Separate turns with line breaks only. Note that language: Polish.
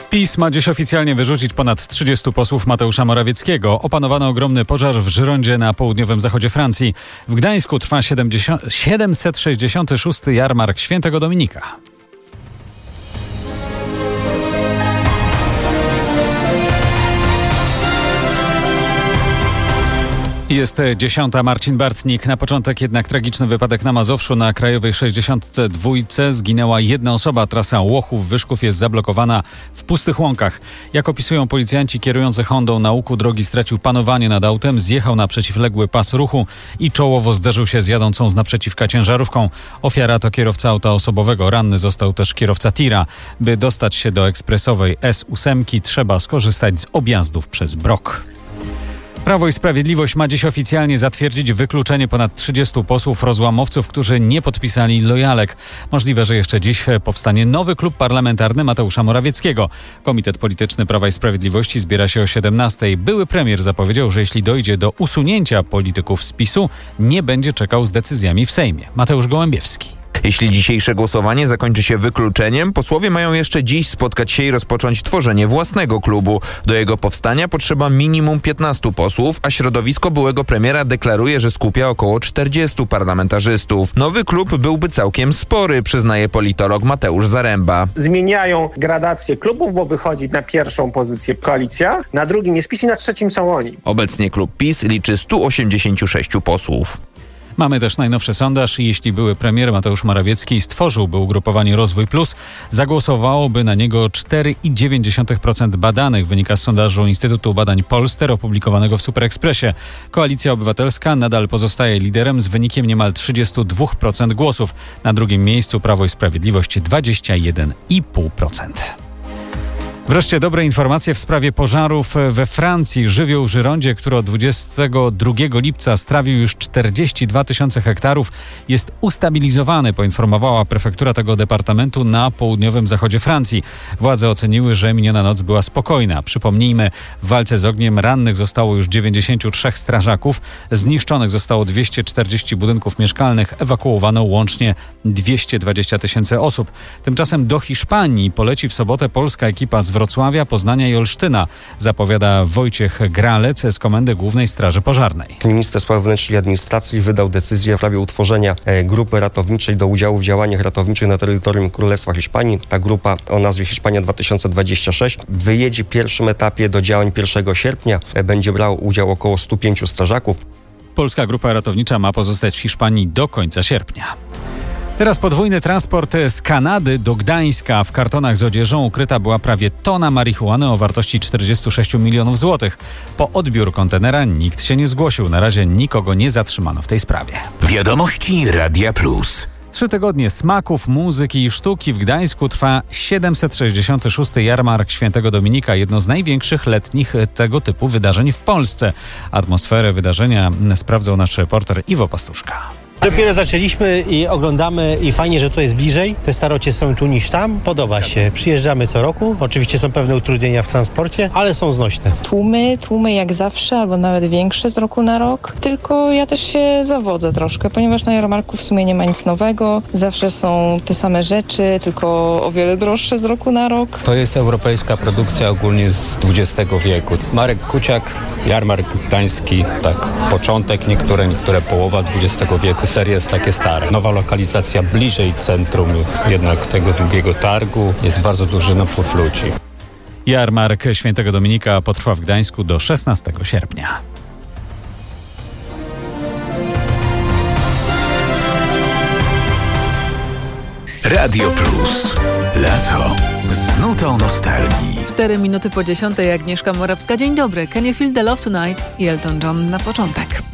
PiS ma dziś oficjalnie wyrzucić ponad 30 posłów Mateusza Morawieckiego. Opanowano ogromny pożar w Girondzie na południowym zachodzie Francji. W Gdańsku trwa 766. jarmark Świętego Dominika. Jest 10. Marcin Bartnik. Na początek jednak tragiczny wypadek na Mazowszu. Na Krajowej 62 zginęła jedna osoba. Trasa Łochów-Wyszków jest zablokowana w pustych łąkach. Jak opisują policjanci, kierujący Hondą na łuku drogi stracił panowanie nad autem, zjechał na przeciwległy pas ruchu i czołowo zderzył się z jadącą z naprzeciwka ciężarówką. Ofiara to kierowca auta osobowego. Ranny został też kierowca tira. By dostać się do ekspresowej S8 trzeba skorzystać z objazdów przez Brok. Prawo i Sprawiedliwość ma dziś oficjalnie zatwierdzić wykluczenie ponad 30 posłów rozłamowców, którzy nie podpisali lojalek. Możliwe, że jeszcze dziś powstanie nowy klub parlamentarny Mateusza Morawieckiego. Komitet Polityczny Prawa i Sprawiedliwości zbiera się o 17:00. Były premier zapowiedział, że jeśli dojdzie do usunięcia polityków z PiS-u, nie będzie czekał z decyzjami w Sejmie. Mateusz Gołębiewski.
Jeśli dzisiejsze głosowanie zakończy się wykluczeniem, posłowie mają jeszcze dziś spotkać się i rozpocząć tworzenie własnego klubu. Do jego powstania potrzeba minimum 15 posłów, a środowisko byłego premiera deklaruje, że skupia około 40 parlamentarzystów. Nowy klub byłby całkiem spory, przyznaje politolog Mateusz Zaręba.
Zmieniają gradację klubów, bo wychodzi na pierwszą pozycję koalicja, na drugim jest PiS i na trzecim są oni.
Obecnie klub PiS liczy 186 posłów.
Mamy też najnowszy sondaż i jeśli były premier Mateusz Morawiecki stworzyłby ugrupowanie Rozwój Plus, zagłosowałoby na niego 4,9% badanych, wynika z sondażu Instytutu Badań Polster opublikowanego w Superekspresie. Koalicja Obywatelska nadal pozostaje liderem z wynikiem niemal 32% głosów. Na drugim miejscu Prawo i Sprawiedliwość 21,5%. Wreszcie dobre informacje w sprawie pożarów we Francji. Żywioł w Girondzie, który od 22 lipca strawił już 42 000 hektarów, jest ustabilizowany, poinformowała prefektura tego departamentu na południowym zachodzie Francji. Władze oceniły, że miniona noc była spokojna. Przypomnijmy, w walce z ogniem rannych zostało już 93 strażaków, zniszczonych zostało 240 budynków mieszkalnych, ewakuowano łącznie 220 000 osób. Tymczasem do Hiszpanii poleci w sobotę polska ekipa z Wrocławia, Poznania i Olsztyna, zapowiada Wojciech Gralec z Komendy Głównej Straży Pożarnej.
Minister Spraw Wewnętrznych i Administracji wydał decyzję w sprawie utworzenia grupy ratowniczej do udziału w działaniach ratowniczych na terytorium Królestwa Hiszpanii. Ta grupa o nazwie Hiszpania 2026 wyjedzie w pierwszym etapie do działań 1 sierpnia. Będzie brał udział około 105 strażaków.
Polska grupa ratownicza ma pozostać w Hiszpanii do końca sierpnia. Teraz podwójny transport z Kanady do Gdańska. W kartonach z odzieżą ukryta była prawie tona marihuany o wartości 46 milionów złotych. Po odbiór kontenera nikt się nie zgłosił. Na razie nikogo nie zatrzymano w tej sprawie.
Wiadomości Radia Plus.
3 tygodnie smaków, muzyki i sztuki. W Gdańsku trwa 766. jarmark Świętego Dominika, jedno z największych letnich tego typu wydarzeń w Polsce. Atmosferę wydarzenia sprawdzał nasz reporter Iwo Pastuszka.
Dopiero zaczęliśmy i oglądamy i fajnie, że to jest bliżej. Te starocie są tu niż tam. Podoba się. Przyjeżdżamy co roku. Oczywiście są pewne utrudnienia w transporcie, ale są znośne.
Tłumy jak zawsze, albo nawet większe z roku na rok. Tylko ja też się zawodzę troszkę, ponieważ na jarmarku w sumie nie ma nic nowego. Zawsze są te same rzeczy, tylko o wiele droższe z roku na rok.
To jest europejska produkcja ogólnie z XX wieku. Marek Kuciak, jarmark gdański, tak początek, niektóre połowa XX wieku. Serie jest takie stare. Nowa lokalizacja bliżej centrum jednak tego długiego targu. Jest bardzo duży napływ ludzi.
Jarmark Świętego Dominika potrwa w Gdańsku do 16 sierpnia.
Radio Plus. Lato z nutą nostalgii.
4 minuty po 10:00. Agnieszka Morawska. Dzień dobry. Can you feel the love tonight? I Elton John na początek.